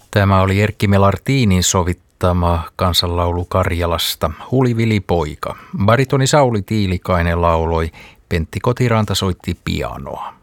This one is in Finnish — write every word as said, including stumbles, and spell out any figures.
Tämä oli Erkki Melartinin sovittama kansanlaulu Karjalasta, Huli-Vili poika. Baritoni Sauli Tiilikainen lauloi, Pentti Kotiranta soitti pianoa.